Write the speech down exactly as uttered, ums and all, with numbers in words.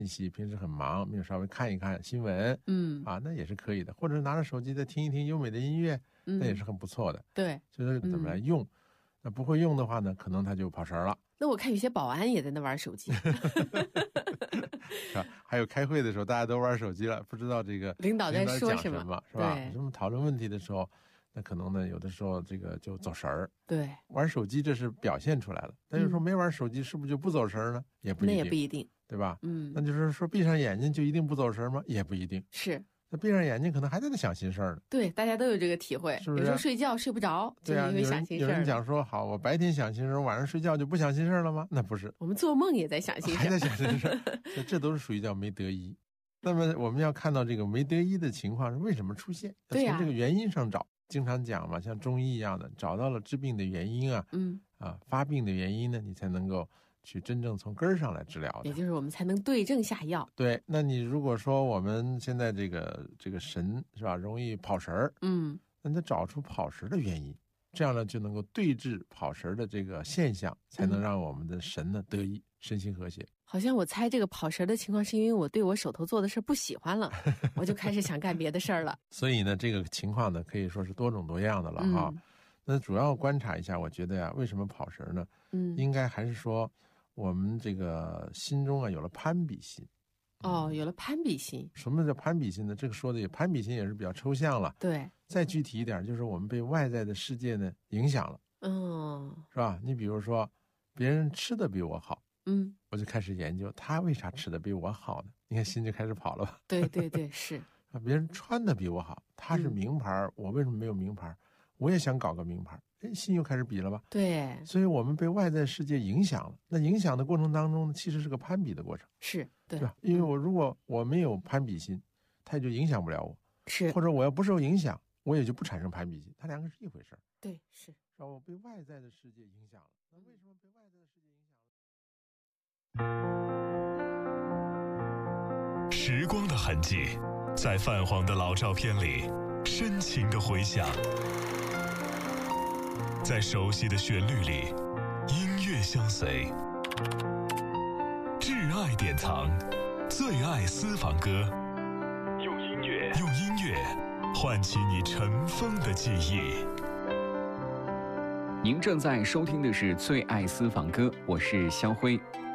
信息，平时很忙，没有稍微看一看新闻， 嗯啊，那也是可以的。或者拿着手机再听一听优美的音乐， 嗯， 那也是很不错的。 对， 就是怎么来用，嗯、那不会用的话呢，可能他就跑神了。 那我看有些保安也在那玩手机。 啊，还有开会的时候，大家都玩手机了，不知道这个领导在说什么，是吧？什么讨论问题的时候，那可能呢，有的时候这个就走神儿。 对， 玩手机这是表现出来了，但是说没玩手机，是不是就不走神儿呢？也不一定， 那也不一定， 对吧？ 嗯， 那就是说闭上眼睛就一定不走神吗？也不一定。 是。 那闭上眼睛可能还在那想心事儿呢。 对，大家都有这个体会， 是不是？ 有时候睡觉睡不着， 对啊， 就因为想心事儿。 有人讲说，好，我白天想心事儿，晚上睡觉就不想心事儿了吗？那不是， 我们做梦也在想心事儿， 还在想心事儿，这都是属于叫没得一。那么我们要看到这个没得一的情况是为什么出现， 对呀、啊， 从这个原因上找。经常讲嘛，像中医一样的，找到了治病的原因啊， 嗯啊，发病的原因呢，你才能够去真正从根儿上来治疗的， 也就是我们才能对症下药。 对，那你如果说我们现在这个这个神是吧，容易跑神儿， 嗯， 那你得找出跑神的原因，这样呢就能够对治跑神的这个现象，才能让我们的神呢得以身心和谐。 好像我猜这个跑神的情况是因为我对我手头做的事不喜欢了，我就开始想干别的事儿了。 所以呢，这个情况呢可以说是多种多样的了哈。 嗯、 那主要观察一下，我觉得呀，为什么跑神呢？ 嗯， 应该还是说我们这个心中啊有了攀比心。 哦，有了攀比心。 什么叫攀比心呢？这个说的也攀比心也是比较抽象了。 对， 再具体一点，就是我们被外在的世界呢影响了。 嗯， 是吧？你比如说，别人吃的比我好， 嗯， 我就开始研究他为啥吃的比我好呢？你看心就开始跑了吧？ 对对对，是啊，别人穿的比我好，他是名牌、嗯，我为什么没有名牌？我也想搞个名牌，哎，心又开始比了吧？ 对， 所以我们被外在世界影响了。那影响的过程当中，其实是个攀比的过程， 是对， 对吧？因为我如果我没有攀比心，它也就影响不了我， 是， 或者我要不受影响，我也就不产生攀比心，它两个是一回事儿。 对，是， 是吧？我被外在的世界影响了，那为什么被外在的世界影响了？ 时光的痕迹，在泛黄的老照片里深情的回响，在熟悉的旋律里音乐相随。挚爱典藏，最爱私房歌，用音乐用音乐唤起你尘封的记忆。 您正在收听的是最爱私房歌，我是肖辉。